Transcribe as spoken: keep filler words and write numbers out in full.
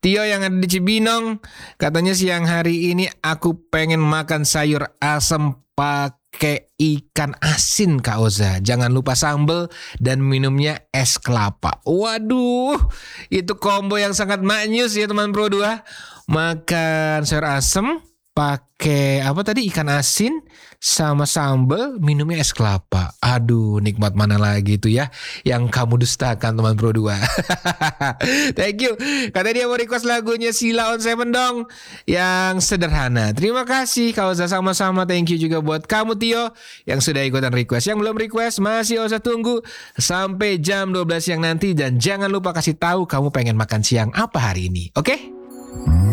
Tio yang ada di Cibinong, katanya siang hari ini aku pengen makan sayur asem pakai ikan asin Kak Oza. Jangan lupa sambal dan minumnya es kelapa. Waduh, itu combo yang sangat maknyus ya teman Pro dua. Makan sayur asem pakai apa tadi, ikan asin sama sambal, minumnya es kelapa. Aduh, nikmat mana lagi itu ya yang kamu dustakan teman Pro dua. Thank you. Katanya dia mau request lagunya Sheila on Seven dong, yang sederhana. Terima kasih Kak Oza, sama-sama. Thank you juga buat kamu Tio yang sudah ikutan request. Yang belum request masih Oza tunggu sampai jam dua belas siang nanti, dan jangan lupa kasih tahu kamu pengen makan siang apa hari ini. Oke? Okay?